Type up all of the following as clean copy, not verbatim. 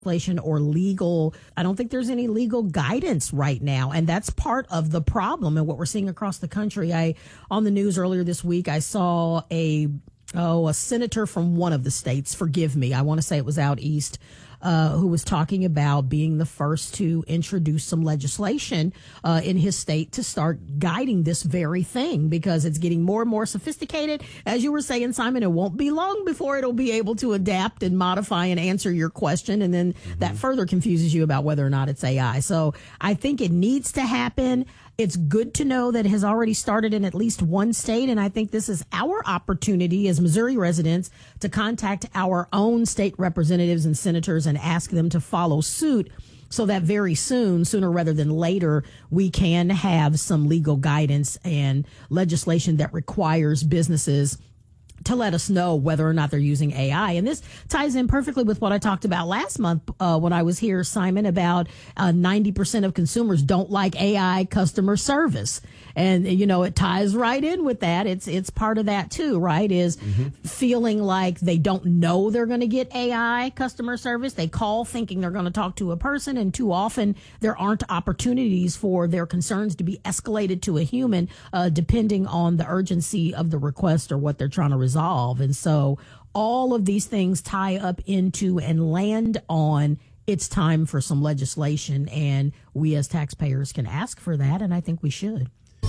or legal. I don't think there's any legal guidance right now. And that's part of the problem and what we're seeing across the country. On the news earlier this week, I saw a senator from one of the states, forgive me, I want to say it was out east, who was talking about being the first to introduce some legislation in his state to start guiding this very thing, because it's getting more and more sophisticated. As you were saying, Simon, it won't be long before it'll be able to adapt and modify and answer your question. And then that further confuses you about whether or not it's AI. So I think it needs to happen. It's good to know that it has already started in at least one state. And I think this is our opportunity as Missouri residents to contact our own state representatives and senators and ask them to follow suit, so that very soon, sooner rather than later, we can have some legal guidance and legislation that requires businesses to let us know whether or not they're using AI. And this ties in perfectly with what I talked about last month when I was here, Simon, about 90% of consumers don't like AI customer service. And, you know, it ties right in with that. It's part of that, too, right, is feeling like they don't know they're going to get AI customer service. They call thinking they're going to talk to a person, and too often there aren't opportunities for their concerns to be escalated to a human, depending on the urgency of the request or what they're trying to resolve. And so all of these things tie up into and land on it's time for some legislation, and we as taxpayers can ask for that, and I think we should.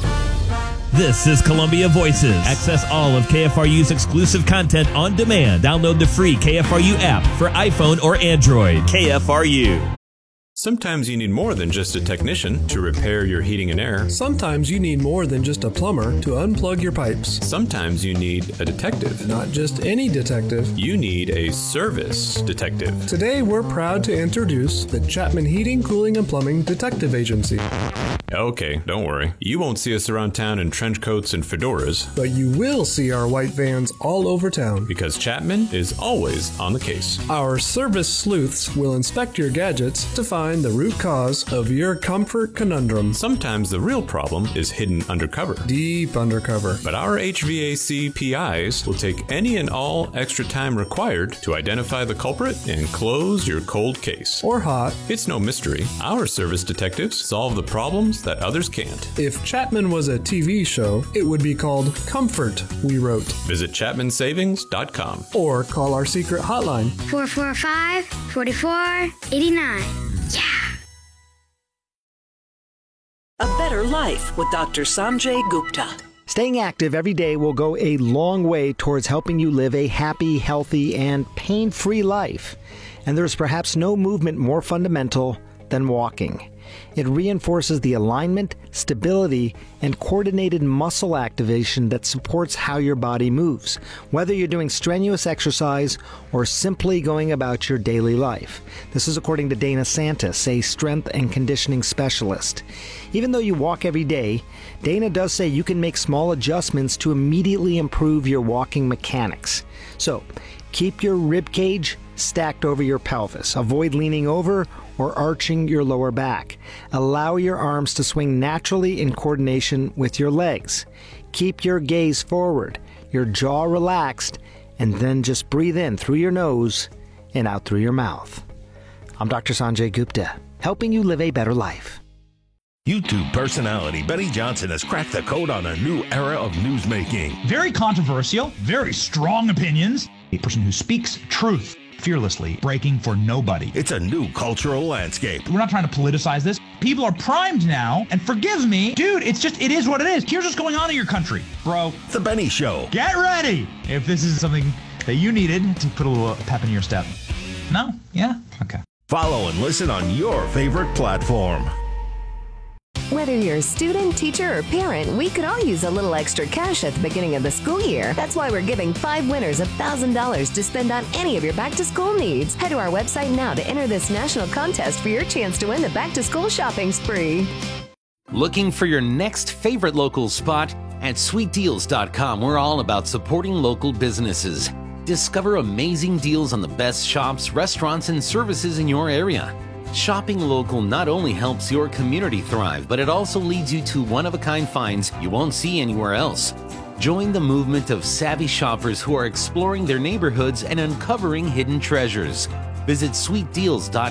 This is Columbia Voices. Access all of KFRU's exclusive content on demand. Download the free KFRU app for iPhone or Android. KFRU. Sometimes you need more than just a technician to repair your heating and air. Sometimes you need more than just a plumber to unplug your pipes. Sometimes you need a detective. Not just any detective. You need a service detective. Today we're proud to introduce the Chapman Heating, Cooling, and Plumbing Detective Agency. Okay, don't worry. You won't see us around town in trench coats and fedoras. But you will see our white vans all over town. Because Chapman is always on the case. Our service sleuths will inspect your gadgets to find the root cause of your comfort conundrum. Sometimes the real problem is hidden undercover. Deep undercover. But our HVAC PIs will take any and all extra time required to identify the culprit and close your cold case. Or hot. It's no mystery. Our service detectives solve the problems that others can't. If Chapman was a TV show, it would be called Comfort, we wrote. Visit ChapmanSavings.com. Or call our secret hotline. 445-4489. Yeah! A Better Life with Dr. Sanjay Gupta. Staying active every day will go a long way towards helping you live a happy, healthy, and pain-free life. And there's perhaps no movement more fundamental than walking. It reinforces the alignment, stability, and coordinated muscle activation that supports how your body moves, whether you're doing strenuous exercise or simply going about your daily life. This is according to Dana Santis, a strength and conditioning specialist. Even though you walk every day, Dana does say you can make small adjustments to immediately improve your walking mechanics. So, keep your rib cage stacked over your pelvis. Avoid leaning over or arching your lower back. Allow your arms to swing naturally in coordination with your legs. Keep your gaze forward, your jaw relaxed, and then just breathe in through your nose and out through your mouth. I'm Dr. Sanjay Gupta, helping you live a better life. YouTube personality Benny Johnson has cracked the code on a new era of newsmaking. Very controversial, very strong opinions. A person who speaks truth fearlessly, breaking for nobody. It's a new cultural landscape. We're not trying to politicize this. People are primed now, and forgive me, dude, it is what it is. Here's what's going on in your country, bro. The Benny Show. Get ready if this is something that you needed to put a little pep in your step. No? Yeah? Okay. Follow and listen on your favorite platform. Whether you're a student, teacher, or parent, we could all use a little extra cash at the beginning of the school year. That's why we're giving 5 winners $1,000 to spend on any of your back-to-school needs. Head to our website now to enter this national contest for your chance to win the back-to-school shopping spree. Looking for your next favorite local spot? At sweetdeals.com, we're all about supporting local businesses. Discover amazing deals on the best shops, restaurants, and services in your area. Shopping local not only helps your community thrive, but it also leads you to one-of-a-kind finds you won't see anywhere else. Join the movement of savvy shoppers who are exploring their neighborhoods and uncovering hidden treasures. Visit sweetdeals.com